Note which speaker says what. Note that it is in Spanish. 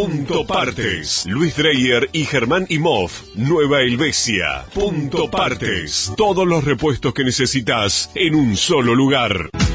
Speaker 1: Punto Partes. Luis Dreyer y Germán Imhoff. Nueva Helvecia. Punto Partes. Todos los repuestos que necesitas en un solo lugar.